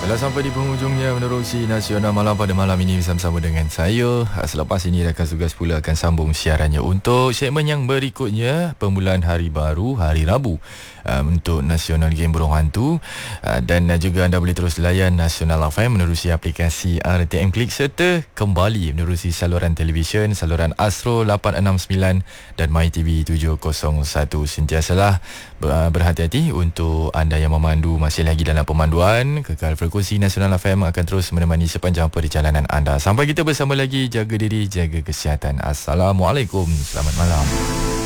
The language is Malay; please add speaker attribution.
Speaker 1: Telah sampai di penghujungnya menerusi Nasional Malam pada malam ini bersama-sama dengan saya. Selepas ini rakan tugas pula akan sambung siarannya untuk segmen yang berikutnya, permulaan hari baru, hari Rabu untuk Nasional Game Burung Hantu. Dan juga anda boleh terus layan Nasional FM menerusi aplikasi RTM Klik serta kembali menerusi saluran televisyen, saluran Astro 869 dan MyTV 701. Sentiasalah berhati-hati untuk anda yang memandu masih lagi dalam pemanduan. Kekal frekuensi Nasional FM akan terus menemani sepanjang perjalanan anda. Sampai kita bersama lagi, jaga diri, jaga kesihatan. Assalamualaikum, selamat malam.